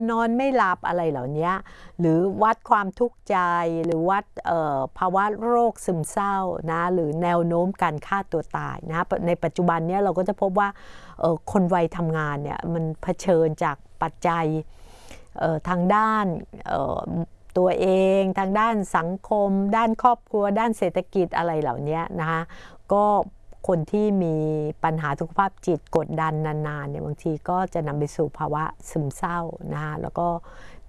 นอนไม่หลับอะไรเหล่านี้หรือวัดความทุกข์ใจหรือวัดภาวะโรคซึมเศร้านะหรือแนวโน้มการฆ่าตัวตายนะในปัจจุบันนี้เราก็จะพบว่าคนวัยทำงานเนี่ยมันเผชิญจากปัจจัยทางด้านตัวเองทางด้านสังคมด้านครอบครัวด้านเศรษฐกิจอะไรเหล่านี้นะคะก็คนที่มีปัญหาสุขภาพจิตกดดันนานๆเนี่ยบางทีก็จะนำไปสู่ภาวะซึมเศร้านะคะแล้วก็